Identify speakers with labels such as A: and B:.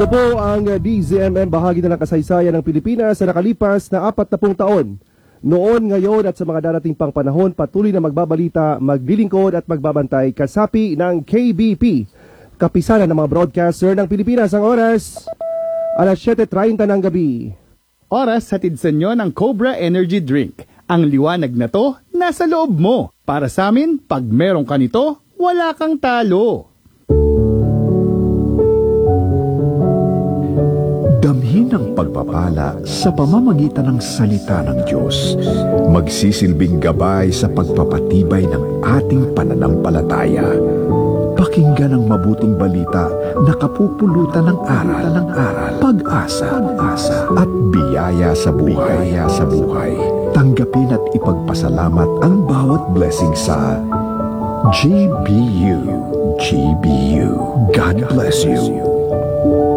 A: Ito po ang DZMM, bahagi na ng kasaysayan ng Pilipinas sa nakalipas na 40 taon. Noon, ngayon at sa mga darating pang panahon, patuloy na magbabalita, maglilingkod at magbabantay kasapi ng KBP. Kapisanan ng mga broadcaster ng Pilipinas. Ang oras, alas 7:30 ng gabi.
B: Oras hatid sa inyo ng Cobra Energy Drink. Ang liwanag na to, nasa loob mo. Para sa amin, pag meron ka nito, wala kang talo.
C: Damhin ang pagpapala sa pamamagitan ng salita ng Diyos. Magsisilbing gabay sa pagpapatibay ng ating pananampalataya. Pakinggan ang mabuting balita na kapupulutan ng aral, pag-asa, at biyaya sa buhay. Tanggapin at ipagpasalamat ang bawat blessing sa GBU. God bless you.